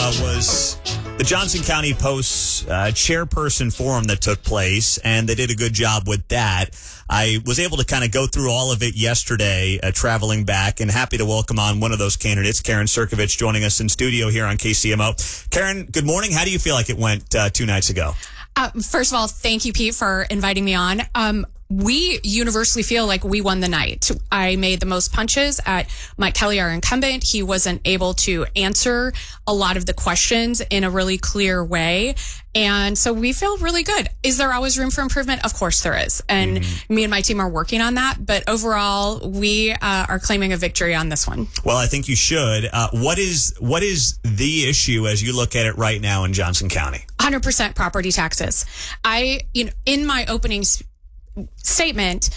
was the Johnson County Post's chairperson forum that took place, and they did a good job with that. I was able to kind of go through all of it yesterday, traveling back, and happy to welcome on one of those candidates, Karen Cirkovich, joining us in studio here on KCMO. Karen, good morning. How do you feel like it went 2 nights ago? First of all, thank you, Pete, for inviting me on. We universally feel like we won the night. I made the most punches at Mike Kelly, our incumbent. He wasn't able to answer a lot of the questions in a really clear way. And so we feel really good. Is there always room for improvement? Of course there is. And me and my team are working on that. But overall, we are claiming a victory on this one. Well, I think you should. What is the issue as you look at it right now in Johnson County? 100% property taxes. In my opening statement,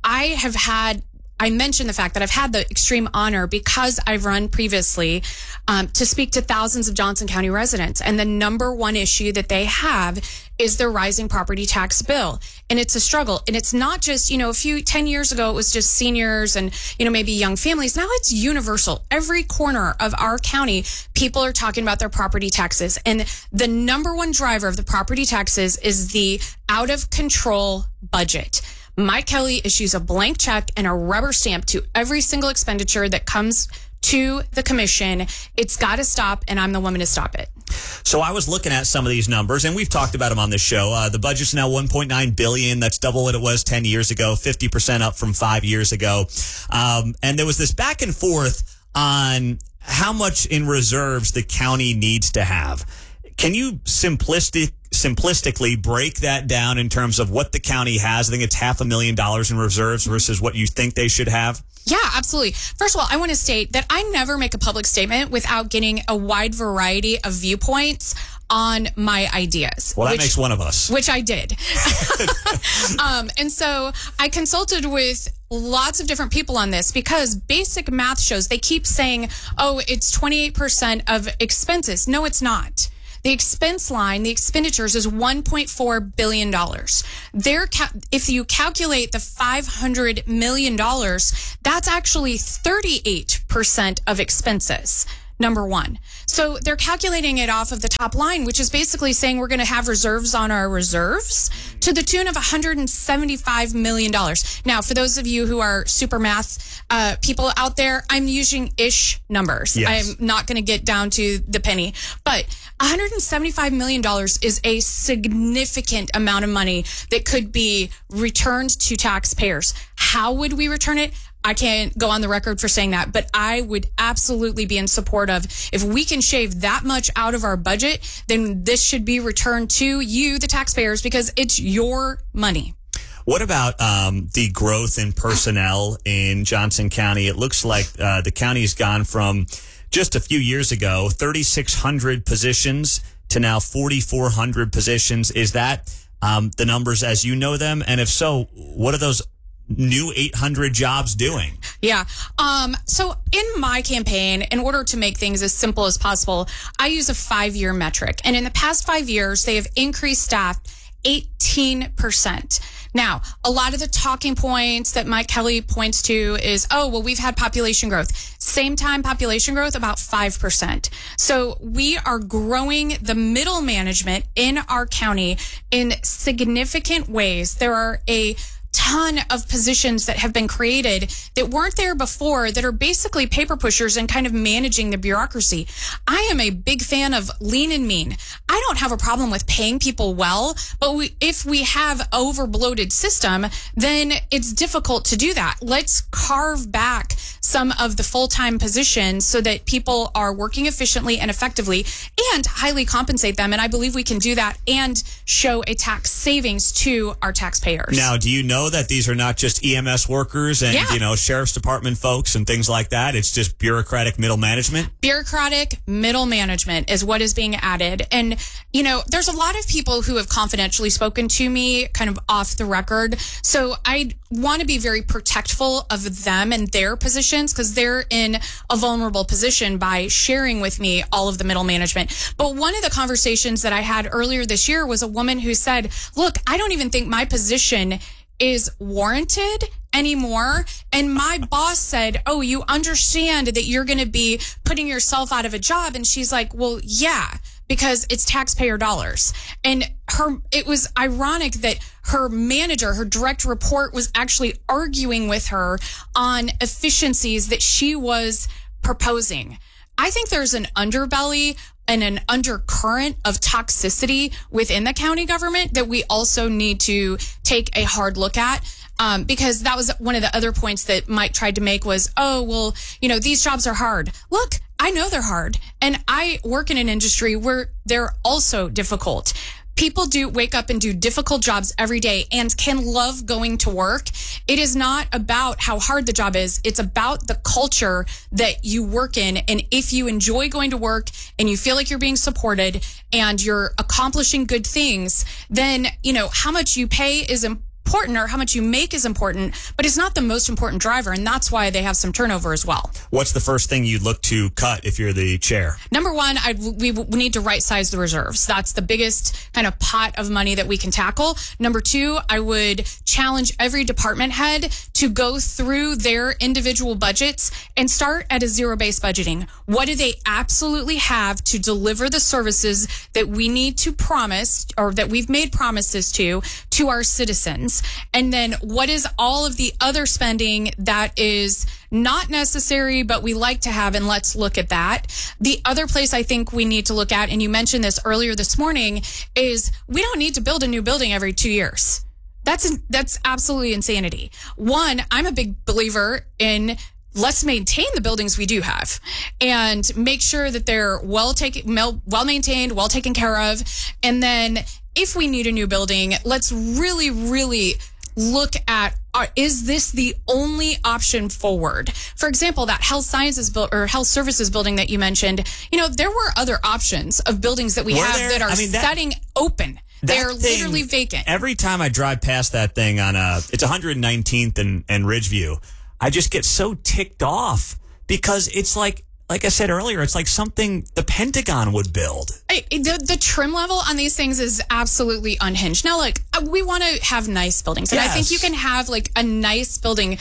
I mentioned the fact that I've had the extreme honor, because I've run previously, to speak to thousands of Johnson County residents. And the number one issue that they have is their rising property tax bill. And it's a struggle. And it's not just, 10 years ago, it was just seniors and, maybe young families. Now it's universal. Every corner of our county, people are talking about their property taxes. And the number one driver of the property taxes is the out of control budget. Mike Kelly issues a blank check and a rubber stamp to every single expenditure that comes to the commission. It's got to stop, and I'm the woman to stop it. So I was looking at some of these numbers, and we've talked about them on this show. The budget's now $1.9 billion. That's double what it was 10 years ago, 50% up from 5 years ago. And there was this back and forth on how much in reserves the county needs to have. Can you simplistically break that down in terms of what the county has? I think it's $500,000 in reserves versus what you think they should have. Yeah, absolutely. First of all, I want to state that I never make a public statement without getting a wide variety of viewpoints on my ideas. Well, that makes one of us. Which I did. And so I consulted with lots of different people on this, because basic math shows, they keep saying, oh, it's 28% of expenses. No, it's not. The expense line, the expenditures, is $1.4 billion. If you calculate the $500 million, that's actually 38% of expenses, number one. So they're calculating it off of the top line, which is basically saying we're going to have reserves on our reserves to the tune of $175 million. Now, for those of you who are super math people out there, I'm using ish numbers. Yes. I'm not going to get down to the penny. But $175 million is a significant amount of money that could be returned to taxpayers. How would we return it? I can't go on the record for saying that, but I would absolutely be in support of, if we can shave that much out of our budget, then this should be returned to you, the taxpayers, because it's your money. What about the growth in personnel in Johnson County? It looks like the county's gone from just a few years ago, 3,600 positions to now 4,400 positions. Is that the numbers as you know them? And if so, what are those new 800 jobs doing? Yeah. So in my campaign, in order to make things as simple as possible, I use a 5-year metric. And in the past 5 years, they have increased staff 18%. Now, a lot of the talking points that Mike Kelly points to is, oh, well, we've had population growth. Same time population growth, about 5%. So we are growing the middle management in our county in significant ways. There are a ton of positions that have been created that weren't there before, that are basically paper pushers and kind of managing the bureaucracy. I am a big fan of lean and mean. I don't have a problem with paying people well, but if we have over bloated system, then it's difficult to do that. Let's carve back some of the full-time positions so that people are working efficiently and effectively, and highly compensate them. And I believe we can do that and show a tax savings to our taxpayers. Now, do you know that these are not just EMS workers and, sheriff's department folks and things like that? It's just bureaucratic middle management? Bureaucratic middle management is what is being added. And, there's a lot of people who have confidentially spoken to me kind of off the record. So I want to be very protectful of them and their positions, because they're in a vulnerable position by sharing with me all of the middle management. But one of the conversations that I had earlier this year was a woman who said, look, I don't even think my position is warranted, anymore. And my boss said, oh, you understand that you're going to be putting yourself out of a job. And she's like, well, yeah, because it's taxpayer dollars. And it was ironic that her manager, her direct report, was actually arguing with her on efficiencies that she was proposing. I think there's an underbelly and an undercurrent of toxicity within the county government that we also need to take a hard look at. Because that was one of the other points that Mike tried to make was, oh, well, these jobs are hard. Look, I know they're hard. And I work in an industry where they're also difficult. People do wake up and do difficult jobs every day and can love going to work. It is not about how hard the job is. It's about the culture that you work in. And if you enjoy going to work and you feel like you're being supported and you're accomplishing good things, then, how much you pay is important, or how much you make is important, but it's not the most important driver. And that's why they have some turnover as well. What's the first thing you'd look to cut if you're the chair? Number one, we need to right size the reserves. That's the biggest kind of pot of money that we can tackle. Number two, I would challenge every department head to go through their individual budgets and start at a zero-based budgeting. What do they absolutely have to deliver the services that we need to promise, or that we've made promises to our citizens? And then what is all of the other spending that is not necessary, but we like to have, and let's look at that. The other place I think we need to look at, and you mentioned this earlier this morning, is we don't need to build a new building every 2 years. That's absolutely insanity. One, I'm a big believer in let's maintain the buildings we do have and make sure that they're well maintained, well taken care of. And then if we need a new building, let's really, really look at, is this the only option forward? For example, that health sciences or health services building that you mentioned, there were other options of buildings that we have that are setting open. They're literally vacant. Every time I drive past that thing it's 119th and Ridgeview, I just get so ticked off because it's like I said earlier, it's like something the Pentagon would build. The trim level on these things is absolutely unhinged. Now, look, we want to have nice buildings. And I think you can have a nice building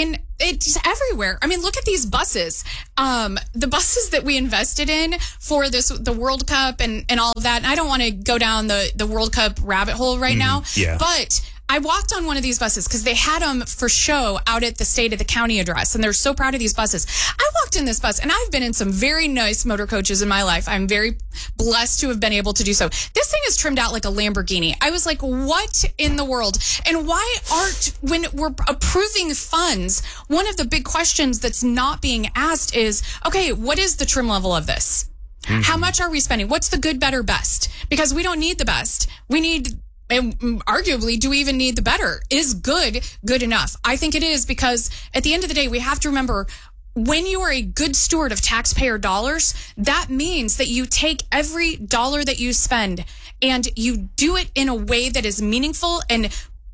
it's everywhere. I mean, look at these buses. The buses that we invested in for the World Cup and all of that. And I don't want to go down the World Cup rabbit hole right now. Yeah. But I walked on one of these buses because they had them for show out at the State of the County address, and they're so proud of these buses. I walked in this bus, and I've been in some very nice motor coaches in my life. I'm very blessed to have been able to do so. This thing is trimmed out like a Lamborghini. I was like, what in the world? And why when we're approving funds, one of the big questions that's not being asked is, okay, what is the trim level of this? Mm-hmm. How much are we spending? What's the good, better, best? Because we don't need the best. We need... And arguably, do we even need the better? Is good enough? I think it is, because at the end of the day, we have to remember, when you are a good steward of taxpayer dollars, that means that you take every dollar that you spend and you do it in a way that is meaningful and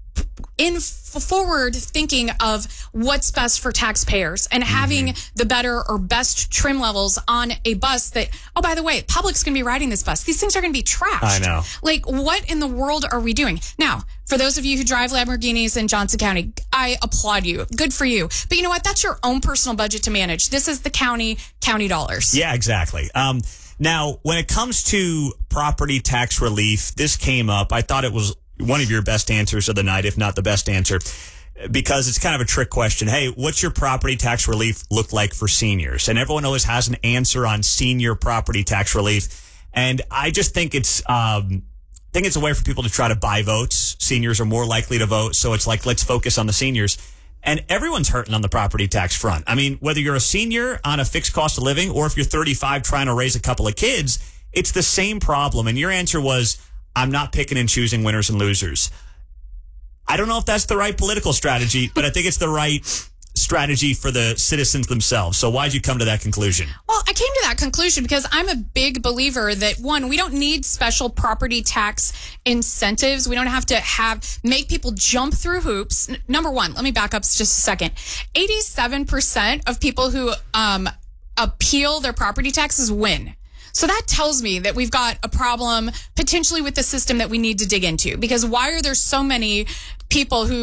in forward thinking of what's best for taxpayers, and having the better or best trim levels on a bus that, oh, by the way, public's going to be riding this bus. These things are going to be trashed. I know. Like, what in the world are we doing? Now, for those of you who drive Lamborghinis in Johnson County, I applaud you. Good for you. But you know what? That's your own personal budget to manage. This is the county dollars. Yeah, exactly. Now, when it comes to property tax relief, this came up. I thought it was one of your best answers of the night, if not the best answer, because it's kind of a trick question. Hey, what's your property tax relief look like for seniors? And everyone always has an answer on senior property tax relief. And I just think it's a way for people to try to buy votes. Seniors are more likely to vote. So it's like, let's focus on the seniors. And everyone's hurting on the property tax front. I mean, whether you're a senior on a fixed cost of living or if you're 35 trying to raise a couple of kids, it's the same problem. And your answer was, I'm not picking and choosing winners and losers. I don't know if that's the right political strategy, but I think it's the right strategy for the citizens themselves. So why'd you come to that conclusion? Well, I came to that conclusion because I'm a big believer that, one, we don't need special property tax incentives. We don't have to make people jump through hoops. Number one, let me back up just a second. 87% of people who appeal their property taxes win. So that tells me that we've got a problem potentially with the system that we need to dig into, because why are there so many people who,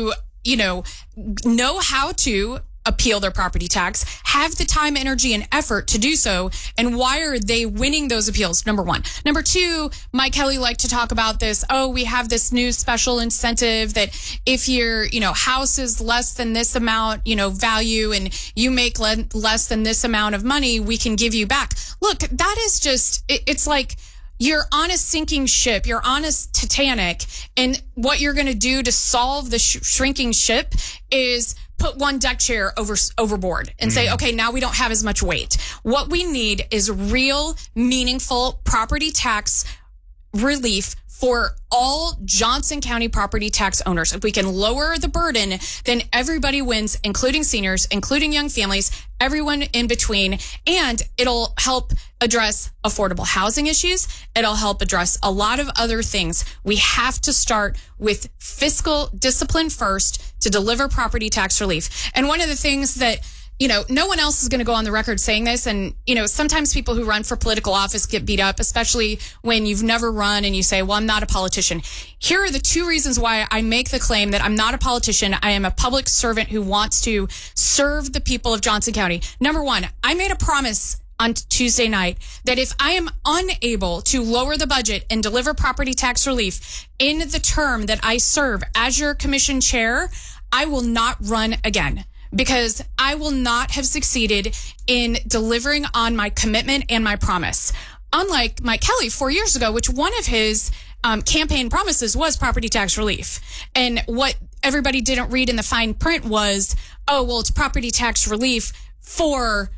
know how to appeal their property tax, have the time, energy, and effort to do so. And why are they winning those appeals? Number one. Number two, Mike Kelly liked to talk about this. Oh, we have this new special incentive that if your, house is less than this amount, value, and you make less than this amount of money, we can give you back. Look, that is just, it's like, you're on a sinking ship. You're on a Titanic. And what you're going to do to solve the shrinking ship is put one deck chair overboard and say, okay, now we don't have as much weight. What we need is real, meaningful property tax relief for all Johnson County property tax owners. If we can lower the burden, then everybody wins, including seniors, including young families, everyone in between. And it'll help address affordable housing issues. It'll help address a lot of other things. We have to start with fiscal discipline first to deliver property tax relief. And one of the things that no one else is going to go on the record saying this. And, sometimes people who run for political office get beat up, especially when you've never run and you say, well, I'm not a politician. Here are the two reasons why I make the claim that I'm not a politician. I am a public servant who wants to serve the people of Johnson County. Number one, I made a promise on Tuesday night that if I am unable to lower the budget and deliver property tax relief in the term that I serve as your commission chair, I will not run again. Because I will not have succeeded in delivering on my commitment and my promise. Unlike Mike Kelly 4 years ago, which one of his campaign promises was property tax relief. And what everybody didn't read in the fine print was, oh, well, it's property tax relief for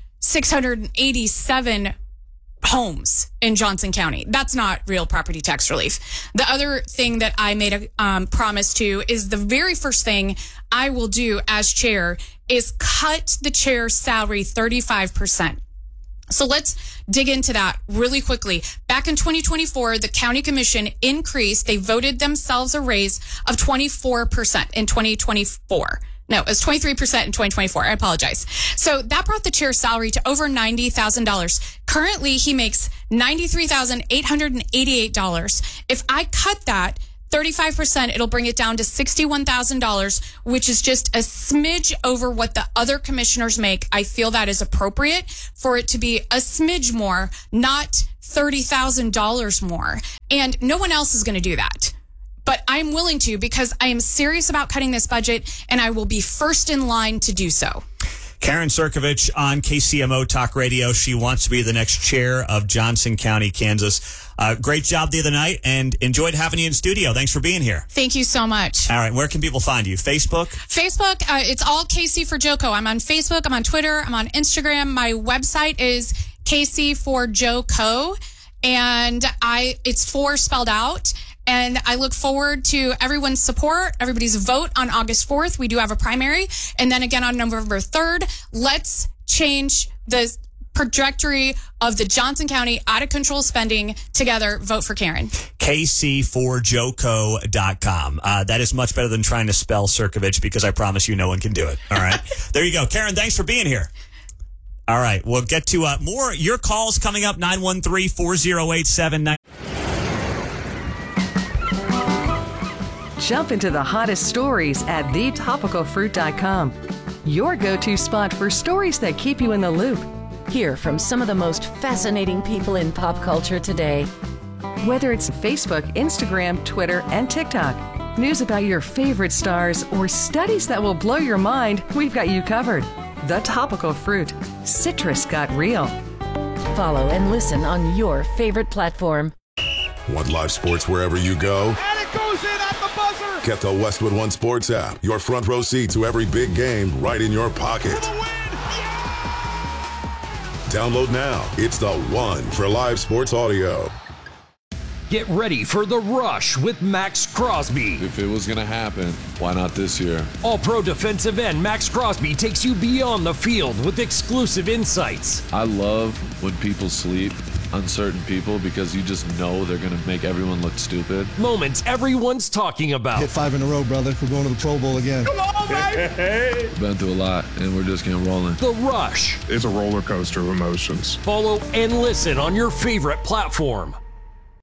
687 homes in Johnson County. That's not real property tax relief. The other thing that I made a promise to is the very first thing I will do as chair is cut the chair's salary 35%. So let's dig into that really quickly. Back in 2024, the county commission increased, they voted themselves a raise of 24% in 2024. No, it was 23% in 2024. I apologize. So that brought the chair's salary to over $90,000. Currently, he makes $93,888. If I cut that 35%, it'll bring it down to $61,000, which is just a smidge over what the other commissioners make. I feel that is appropriate for it to be a smidge more, not $30,000 more. And no one else is going to do that. But I'm willing to because I am serious about cutting this budget, and I will be first in line to do so. Karen Cirkovich on KCMO Talk Radio. She wants to be the next chair of Johnson County, Kansas. Great job the other night, and enjoyed having you in studio. Thanks for being here. Thank you so much. All right, where can people find you? Facebook? Facebook, it's all KC for JoCo. I'm on Facebook, I'm on Twitter, I'm on Instagram. My website is KC for JoCo, and it's 4 spelled out. And I look forward to everyone's support, everybody's vote on August 4th. We do have a primary. And then again on November 3rd, let's change the trajectory of the Johnson County out of control spending together. Vote for Karen. KC4JoCo.com. That is much better than trying to spell Cirkovich, because I promise you no one can do it. All right. There you go. Karen, thanks for being here. All right. We'll get to more your calls coming up. 913-408-79. Jump into the hottest stories at thetopicalfruit.com. Your go-to spot for stories that keep you in the loop. Hear from some of the most fascinating people in pop culture today. Whether it's Facebook, Instagram, Twitter, and TikTok, news about your favorite stars, or studies that will blow your mind, we've got you covered. The Topical Fruit. Citrus got real. Follow and listen on your favorite platform. Want live sports wherever you go? And it goes in at the buzzer! Get the Westwood One Sports app. Your front row seat to every big game right in your pocket. For the win! Yeah! Download now. It's the one for live sports audio. Get ready for The Rush with Max Crosby. If it was going to happen, why not this year? All-pro defensive end Max Crosby takes you beyond the field with exclusive insights. I love when people sleep on certain people because you just know they're going to make everyone look stupid. Moments everyone's talking about. Hit 5 in a row, brother. We're going to the Pro Bowl again. Come on, baby! We've been through a lot, and we're just getting rolling. The Rush. It's a roller coaster of emotions. Follow and listen on your favorite platform.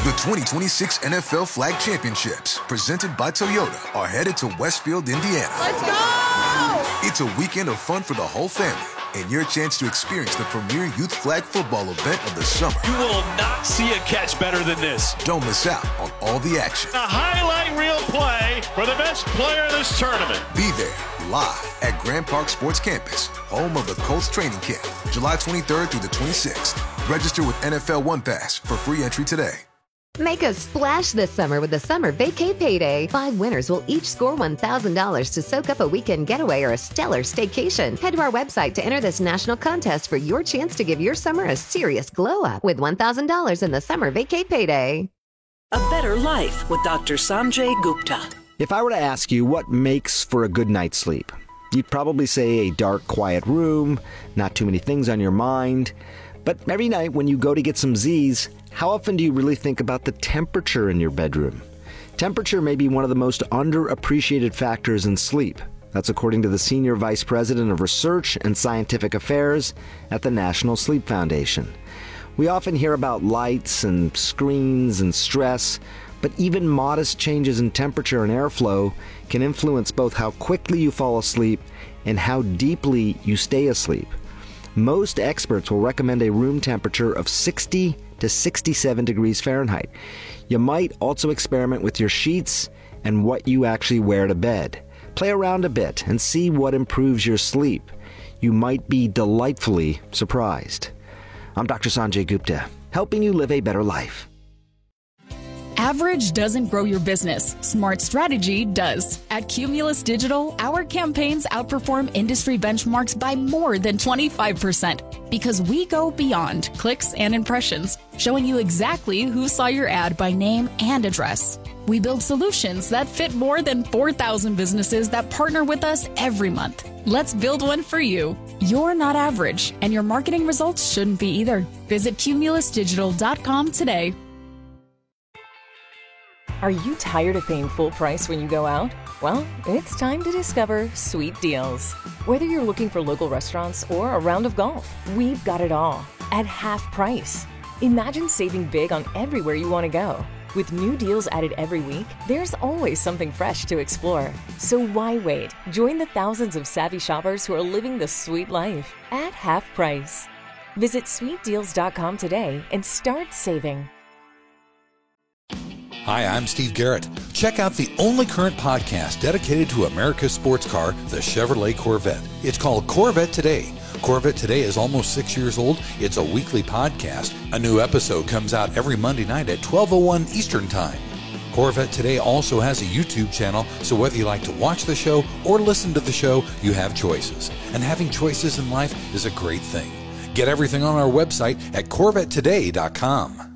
The 2026 NFL Flag Championships, presented by Toyota, are headed to Westfield, Indiana. Let's go! It's a weekend of fun for the whole family and your chance to experience the premier youth flag football event of the summer. You will not see a catch better than this. Don't miss out on all the action. A highlight reel play for the best player of this tournament. Be there live at Grand Park Sports Campus, home of the Colts training camp, July 23rd through the 26th. Register with NFL One Pass for free entry today. Make a splash this summer with the Summer Vacay Payday. 5 winners will each score $1,000 to soak up a weekend getaway or a stellar staycation. Head to our website to enter this national contest for your chance to give your summer a serious glow-up with $1,000 in the Summer Vacay Payday. A Better Life with Dr. Sanjay Gupta. If I were to ask you what makes for a good night's sleep, you'd probably say a dark, quiet room, not too many things on your mind. But every night when you go to get some Z's, how often do you really think about the temperature in your bedroom? Temperature may be one of the most underappreciated factors in sleep. That's according to the Senior Vice President of Research and Scientific Affairs at the National Sleep Foundation. We often hear about lights and screens and stress, but even modest changes in temperature and airflow can influence both how quickly you fall asleep and how deeply you stay asleep. Most experts will recommend a room temperature of 60 to 67 degrees Fahrenheit. You might also experiment with your sheets and what you actually wear to bed. Play around a bit and see what improves your sleep. You might be delightfully surprised. I'm Dr. Sanjay Gupta, helping you live a better life. Average doesn't grow your business. Smart strategy does. At Cumulus Digital, our campaigns outperform industry benchmarks by more than 25% because we go beyond clicks and impressions, showing you exactly who saw your ad by name and address. We build solutions that fit more than 4,000 businesses that partner with us every month. Let's build one for you. You're not average, and your marketing results shouldn't be either. Visit cumulusdigital.com today. Are you tired of paying full price when you go out? Well, it's time to discover Sweet Deals. Whether you're looking for local restaurants or a round of golf, we've got it all at half price. Imagine saving big on everywhere you want to go. With new deals added every week, there's always something fresh to explore. So why wait? Join the thousands of savvy shoppers who are living the sweet life at half price. Visit sweetdeals.com today and start saving. Hi, I'm Steve Garrett. Check out the only current podcast dedicated to America's sports car, the Chevrolet Corvette. It's called Corvette Today. Corvette Today is almost 6 years old. It's a weekly podcast. A new episode comes out every Monday night at 12:01 Eastern Time. Corvette Today also has a YouTube channel, so whether you like to watch the show or listen to the show, you have choices. And having choices in life is a great thing. Get everything on our website at CorvetteToday.com.